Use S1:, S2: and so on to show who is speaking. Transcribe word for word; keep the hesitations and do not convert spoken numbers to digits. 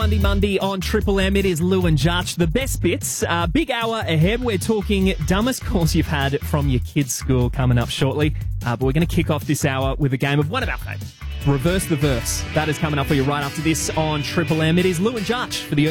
S1: Lundy Monday on Triple M. It is Lou and Judge. The best bits. Uh, big hour ahead. We're talking dumbest calls you've had from your kids' school coming up shortly. Uh, but we're going to kick off this hour with a game of one of our favourites. Reverse the Verse. That is coming up for you right after this on Triple M. It is Lou and Judge for the